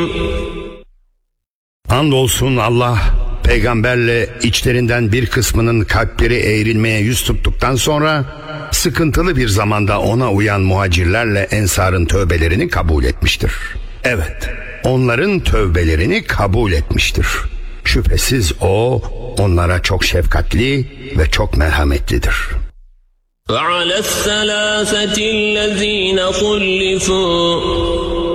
Andolsun Allah peygamberle içlerinden bir kısmının kalpleri eğrilmeye yüz tuttuktan sonra sıkıntılı bir zamanda ona uyan muhacirlerle ensarın tövbelerini kabul etmiştir. Evet, onların tövbelerini kabul etmiştir. Şüphesiz o onlara çok şefkatli ve çok merhametlidir. وعلى الثلاثة الذين خلفوا